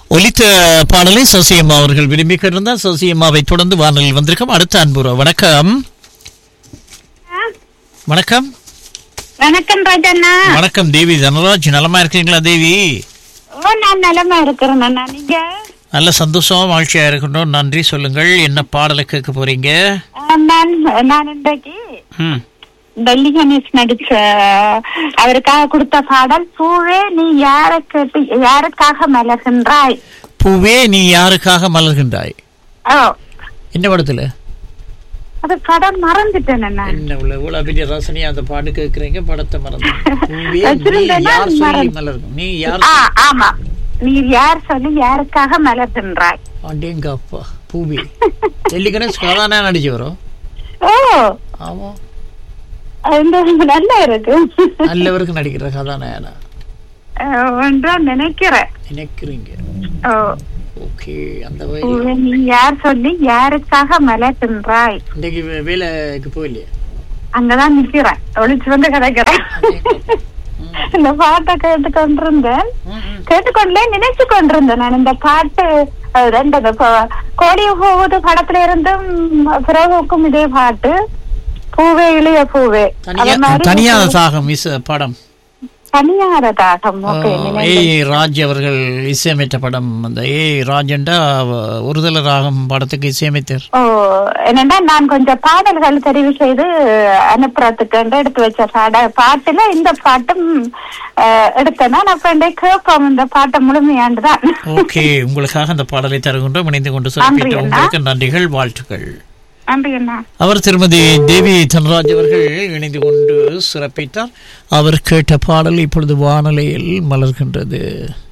ஒலித்த பாடலை சசியம்மா அவர்கள் விரும்பி கேட்டிருந்தார். சசியம்மாவை தொடர்ந்து வானொலியில் வந்திருக்கோம். அடுத்த அன்புற வணக்கம். வணக்கம். வணக்கம் ராஜண்ணா. வணக்கம் தேவி தனராஜ். நலமா இருக்கீங்களா தேவி? நான் நலமா இருக்கிறேன். நீங்க? நல்ல சந்தோஷமா மகிழ்ச்சியா இருக்கணும். நன்றி. சொல்லுங்கள், என்ன பாடலை கேட்க போறீங்க? நான் இன்றைக்கு டெல்லி கணேஷ் நடிச்ச அவருக்காக கொடுத்த பாடல் பூவே நீ யாருக்காக மலர்கின்றாய். பூவே நீ யாருக்காக மலர்கின்றாய். என்ன படத்துல? அது படம் மறந்துட்டேன். என்ன இவ்வளவு பெரிய ரசனையா அந்த பாட்டு கேட்கறீங்க, படத்தை மறந்து. நீ யார்? ஆமா, நீ யார் சொல்லி யாருக்காக மலர்கின்றாய். அடேங்கப்பா. பூவே டெல்லி கணேஷ் கதாநாயகனா நடிச்சு வரும். ஆமா, நல்லா இருக்கு. நல்லவருக்கு நடிக்கிற கதாநாயகனா நினைக்கிறீங்க? ஓகே. அந்த நீ யார் சொல்லி யாருக்காக மலர்கின்றாய். இன்னைக்கு வேலைக்கு போகலையே, அங்கதான் நிக்கிறேன், ஒளிச்சு வந்து கிடைக்கிறேன். இந்த பாட்டை கேட்டுக்கொண்டே நினைச்சு கொண்டிருந்தேன். நான் இந்த பாட்டு ரெண்டு கோடி போகுது படத்துல இருந்தும் பிறகுக்கும் இதே பாட்டு பூவே இளைய பூவே. தனியாத சாகம் படம், தனியாத தாகம். ராஜ் அவர்கள் இசையமைத்த படம். அந்த ராஜண்டா ஒருதல ராகம் படத்துக்கு இசையமைத்தார். என்னன்னா நான் கொஞ்சம் பாடல்கள் தெரிவு செய்து அனுப்புறதுக்கு எடுத்து வச்ச பாட்டுல இந்த பாட்டும் எடுத்தேன்னா அப்ப கேட்போம். இந்த பாட்டை முழுமையாண்டுதான். ஓகே, உங்களுக்காக அந்த பாடலை தருகின்றோம். இணைந்து கொண்டு சொல்லிட்டு உங்களுக்கு நன்றிகள், வாழ்த்துக்கள். அவர் திருமதி தேவி தனராஜ் அவர்கள் இணைந்து கொண்டு சிறப்பித்தார். அவர் கேட்ட பாடல் இப்பொழுது வானொலியில் மலர்கின்றது.